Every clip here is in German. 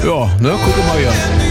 Ja, ne, guck mal hier.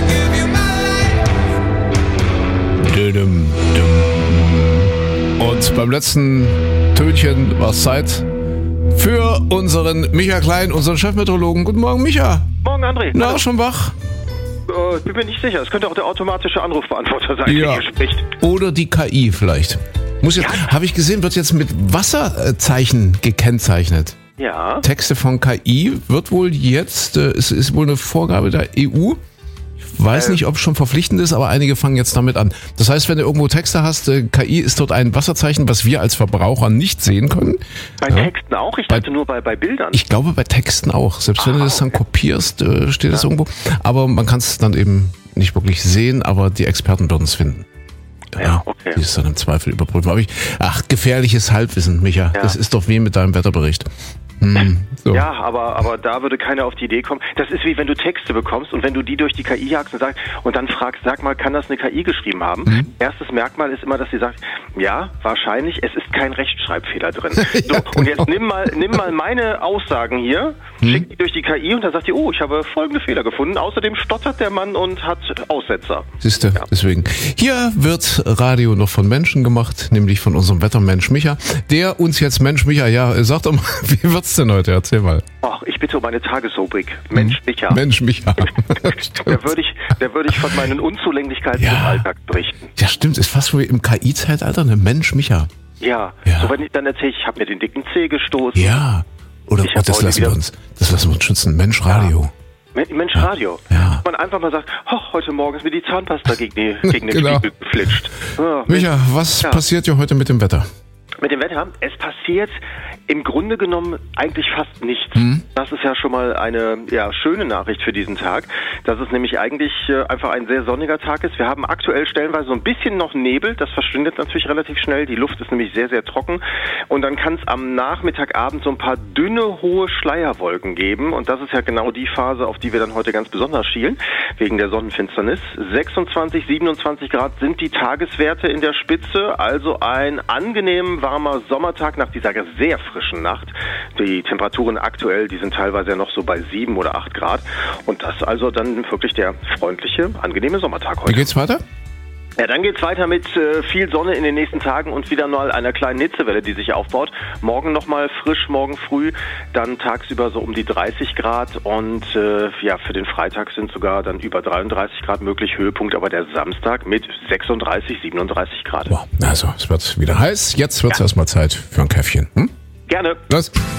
Und beim letzten Tönchen war es Zeit für unseren Micha Klein, unseren Chefmeteorologen. Guten Morgen, Micha. Morgen, André. Na, schon wach? Bin mir nicht sicher. Es könnte auch der automatische Anrufbeantworter sein, Ja. der hier spricht. Oder die KI vielleicht. Habe ich gesehen, wird jetzt mit Wasserzeichen gekennzeichnet. Ja. Texte von KI wird wohl jetzt, es ist wohl eine Vorgabe der EU. Ich weiß nicht, ob es schon verpflichtend ist, aber einige fangen jetzt damit an. Das heißt, wenn du irgendwo Texte hast, KI ist dort ein Wasserzeichen, was wir als Verbraucher nicht sehen können. Bei Texten auch? Ich dachte nur bei Bildern. Ich glaube bei Texten auch. Selbst wenn du das dann kopierst, steht das irgendwo. Aber man kann es dann eben nicht wirklich sehen, aber die Experten würden es finden. Ja, okay. Die ist dann im Zweifel überprüfen. Gefährliches Halbwissen, Micha. Ja. Das ist doch wie mit deinem Wetterbericht. So. Ja, aber da würde keiner auf die Idee kommen. Das ist wie wenn du Texte bekommst und wenn du die durch die KI jagst und dann fragst, sag mal, kann das eine KI geschrieben haben? Erstes Merkmal ist immer, dass sie sagt, ja, wahrscheinlich, es ist kein Rechtschreibfehler drin. So, und jetzt nimm mal meine Aussagen hier, schick die durch die KI und dann sagt die, oh, ich habe folgende Fehler gefunden. Außerdem stottert der Mann und hat Aussetzer. Siehst du, deswegen. Hier wird Radio noch von Menschen gemacht, nämlich von unserem Wettermensch Micha, der uns jetzt, Mensch Micha, ja, sag doch mal, wie wird's denn heute? Erzähl mal. Ach, ich bitte um eine Tagesrubrik. Mensch Micha. Mensch Micha. Da würde ich von meinen Unzulänglichkeiten des Alltags berichten. Ja, stimmt, ist fast wie im KI-Zeitalter, ne? Mensch Micha. Ja. So wenn ich dann erzähle, ich habe mir den dicken Zeh gestoßen. Ja. Oder das lassen wir uns schützen. Mensch Radio. Mensch Radio. Ja. Man einfach mal sagt, heute Morgen ist mir die Zahnpasta gegen den Spiegel geflitscht. Micha, was passiert ja heute mit dem Wetter? Mit dem Wetter? Es passiert im Grunde genommen eigentlich fast nichts. Das ist ja schon mal eine schöne Nachricht für diesen Tag, dass es nämlich eigentlich einfach ein sehr sonniger Tag ist. Wir haben aktuell stellenweise so ein bisschen noch Nebel, das verschwindet natürlich relativ schnell. Die Luft ist nämlich sehr, sehr trocken und dann kann es am Nachmittagabend so ein paar dünne, hohe Schleierwolken geben und das ist ja genau die Phase, auf die wir dann heute ganz besonders schielen, wegen der Sonnenfinsternis. 26, 27 Grad sind die Tageswerte in der Spitze, also ein angenehm warmer Sommertag nach dieser sehr frischen Nacht. Die Temperaturen aktuell, die sind teilweise ja noch so bei 7 oder 8 Grad. Und das also dann wirklich der freundliche, angenehme Sommertag heute. Wie geht's weiter? Ja, dann geht's weiter mit viel Sonne in den nächsten Tagen und wieder mal einer kleinen Hitzewelle, die sich aufbaut. Morgen nochmal frisch, morgen früh, dann tagsüber so um die 30 Grad und für den Freitag sind sogar dann über 33 Grad möglich. Höhepunkt aber der Samstag mit 36, 37 Grad. Boah, also es wird wieder heiß. Jetzt wird's erstmal Zeit für ein Käffchen. Gerne. Was?